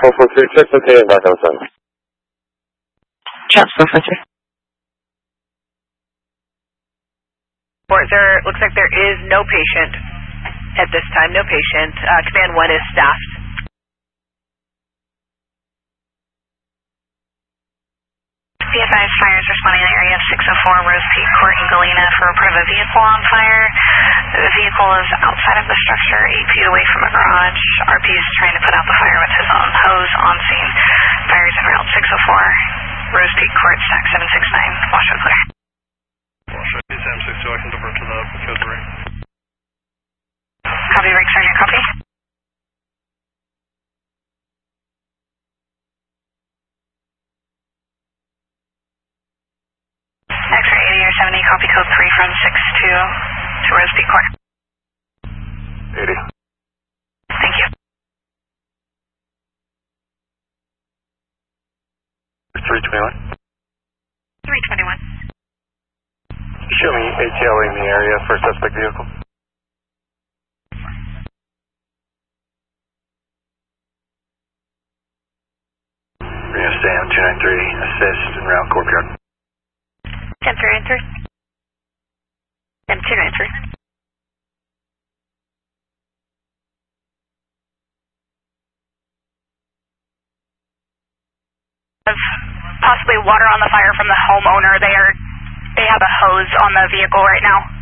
443, check the day and back on the phone. Check 443. There looks like there is no patient at this time. No patient. Command 1 is staffed. B-advised fires responding in the area of 604 Rose Peak Court in Galena for report of a vehicle on fire. The vehicle is outside of the structure, 8 feet away from a garage. RP is trying to put out the fire with his own hose on scene. Fire is en route 604 Rose Peak Court, stack 769. Washoe clear. Washoe, P762, I can divert to the field ring. Copy, Rig Sergeant, copy. X-ray 80 or 70, copy code 3 from 62 to Rose Peak Court. 80. Thank you. 321. 321. Show me ATL in the area for suspect vehicle. Rio Sam 293, assist and route courtyard. Sam 293. Sam 293. Possibly water on the fire from the homeowner. They have a hose on the vehicle right now.